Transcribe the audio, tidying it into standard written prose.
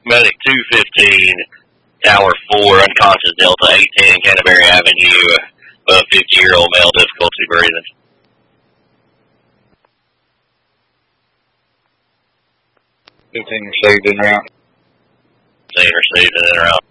Medic 215, Tower 4, unconscious Delta 810, Canterbury Avenue, 50-year-old male, difficulty breathing. 15 received in route. 15 received and in route.